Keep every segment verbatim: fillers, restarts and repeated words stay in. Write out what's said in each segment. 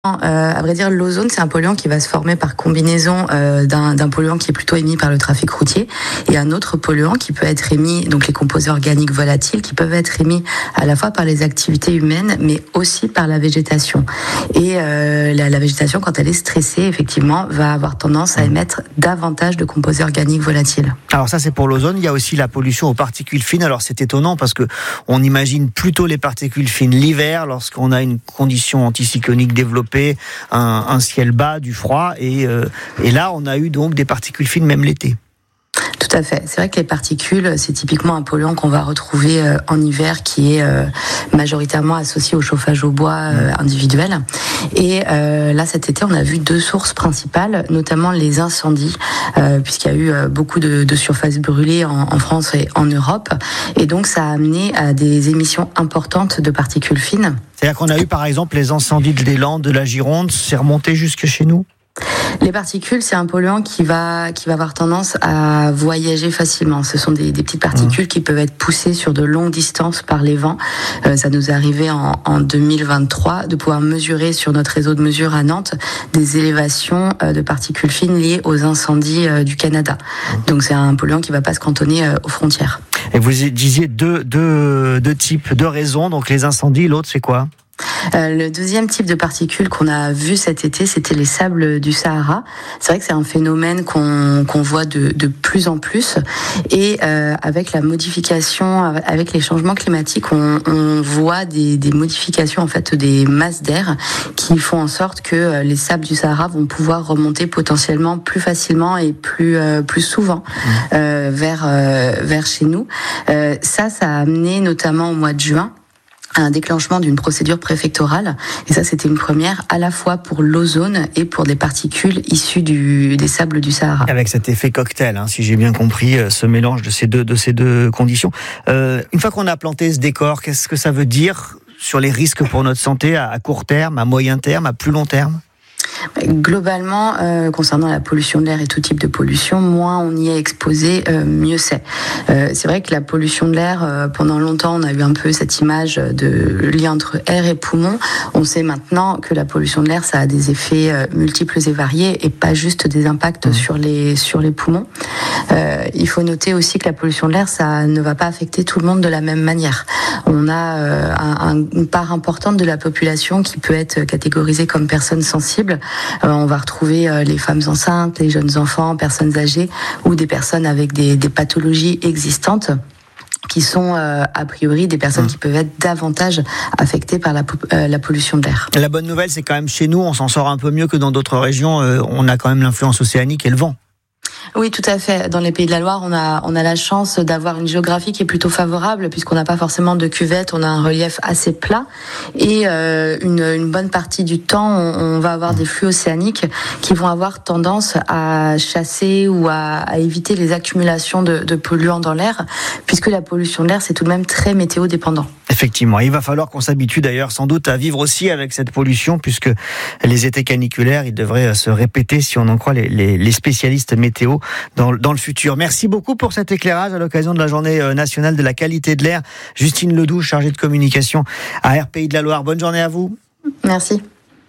Euh, à vrai dire, l'ozone, c'est un polluant qui va se former par combinaison euh, d'un, d'un polluant qui est plutôt émis par le trafic routier et un autre polluant qui peut être émis, donc les composés organiques volatiles, qui peuvent être émis à la fois par les activités humaines, mais aussi par la végétation. Et euh, la, la végétation, quand elle est stressée, effectivement, va avoir tendance à émettre davantage de composés organiques volatiles. Alors ça, c'est pour l'ozone. Il y a aussi la pollution aux particules fines. Alors c'est étonnant parce que on imagine plutôt les particules fines l'hiver, lorsqu'on a une condition anticyclonique développée, Un, un ciel bas, du froid, et, euh, et là on a eu donc des particules fines même l'été. Tout à fait. C'est vrai que les particules, c'est typiquement un polluant qu'on va retrouver euh, en hiver, qui est euh, majoritairement associé au chauffage au bois euh, individuel. Et euh, là, cet été, on a vu deux sources principales, notamment les incendies, euh, puisqu'il y a eu euh, beaucoup de, de surfaces brûlées en, en France et en Europe. Et donc, ça a amené à des émissions importantes de particules fines. C'est-à-dire qu'on a eu, par exemple, les incendies des Landes, de la Gironde, c'est remonté jusque chez nous ? Les particules, c'est un polluant qui va qui va avoir tendance à voyager facilement. Ce sont des, des petites particules mmh. qui peuvent être poussées sur de longues distances par les vents. Euh, ça nous est arrivé en, en deux mille vingt-trois de pouvoir mesurer sur notre réseau de mesure à Nantes des élévations euh, de particules fines liées aux incendies euh, du Canada. Mmh. Donc c'est un polluant qui ne va pas se cantonner euh, aux frontières. Et vous disiez deux, deux, deux types, deux raisons. Donc les incendies, l'autre c'est quoi ? Euh, le deuxième type de particules qu'on a vu cet été, c'était les sables du Sahara. C'est vrai que c'est un phénomène qu'on, qu'on voit de, de plus en plus. Et euh, avec la modification, avec les changements climatiques, on, on voit des, des modifications en fait des masses d'air qui font en sorte que les sables du Sahara vont pouvoir remonter potentiellement plus facilement et plus euh, plus souvent euh, vers euh, vers chez nous. Euh, ça, ça a amené notamment au mois de juin un déclenchement d'une procédure préfectorale. Et ça, c'était une première à la fois pour l'ozone et pour des particules issues du, des sables du Sahara. Avec cet effet cocktail, hein, si j'ai bien compris, ce mélange de ces deux, de ces deux conditions. Euh, une fois qu'on a planté ce décor, qu'est-ce que ça veut dire sur les risques pour notre santé à court terme, à moyen terme, à plus long terme ? Globalement, euh, concernant la pollution de l'air et tout type de pollution, moins on y est exposé, euh, mieux c'est. Euh, c'est vrai que la pollution de l'air, euh, pendant longtemps, on a eu un peu cette image de lien entre air et poumon. On sait maintenant que la pollution de l'air, ça a des effets euh, multiples et variés et pas juste des impacts mmh. sur les sur les poumons. Euh, il faut noter aussi que la pollution de l'air, ça ne va pas affecter tout le monde de la même manière. On a euh, un, un, une part importante de la population qui peut être catégorisée comme personne sensible. Euh, on va retrouver euh, les femmes enceintes, les jeunes enfants, personnes âgées ou des personnes avec des, des pathologies existantes qui sont euh, a priori des personnes mmh. qui peuvent être davantage affectées par la, euh, la pollution de l'air. La bonne nouvelle, c'est quand même chez nous, on s'en sort un peu mieux que dans d'autres régions. Euh, on a quand même l'influence océanique et le vent. Oui, tout à fait. Dans les Pays de la Loire, on a on a la chance d'avoir une géographie qui est plutôt favorable puisqu'on n'a pas forcément de cuvette, on a un relief assez plat et euh, une, une bonne partie du temps, on, on va avoir des flux océaniques qui vont avoir tendance à chasser ou à, à éviter les accumulations de, de polluants dans l'air puisque la pollution de l'air, c'est tout de même très météo dépendant. Effectivement, il va falloir qu'on s'habitue d'ailleurs sans doute à vivre aussi avec cette pollution puisque les étés caniculaires, ils devraient se répéter si on en croit les, les, les spécialistes météo dans, dans le futur. Merci beaucoup pour cet éclairage à l'occasion de la journée nationale de la qualité de l'air. Justine Ledoux, chargée de communication à Air Pays de la Loire. Bonne journée à vous. Merci.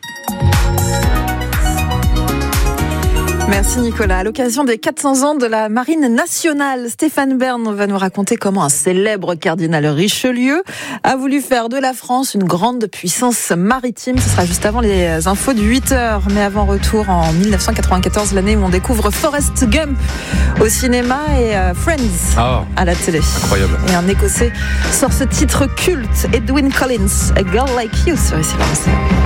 Merci Nicolas. À l'occasion des quatre cents ans de la Marine nationale, Stéphane Bern va nous raconter comment un célèbre cardinal Richelieu a voulu faire de la France une grande puissance maritime. Ce sera juste avant les infos de huit heures. Mais avant, retour en dix-neuf cent quatre-vingt-quatorze, l'année où on découvre Forrest Gump au cinéma et Friends oh, à la télé. Incroyable. Et un Écossais sort ce titre culte, Edwyn Collins, A Girl Like You sur I C R.